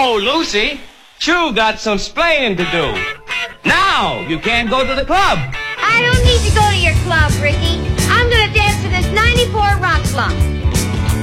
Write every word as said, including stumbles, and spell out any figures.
Oh, Lucy, Chew got some splaining to do. Now, you can't go to the club. I don't need to go to your club, Ricky.